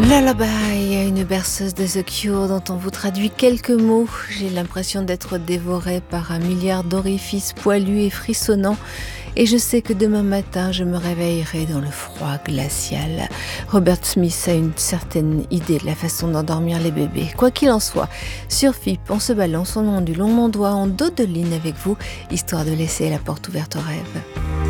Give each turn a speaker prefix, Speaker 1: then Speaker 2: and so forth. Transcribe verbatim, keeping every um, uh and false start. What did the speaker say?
Speaker 1: Lullaby, une berceuse de The Cure dont on vous traduit quelques mots. J'ai l'impression d'être dévorée par un milliard d'orifices poilus et frissonnants. Et je sais que demain matin, je me réveillerai dans le froid glacial. Robert Smith a une certaine idée de la façon d'endormir les bébés. Quoi qu'il en soit, sur F I P, on se balance, on ondule, on ondoie, on dodeline avec vous, histoire de laisser la porte ouverte aux rêves.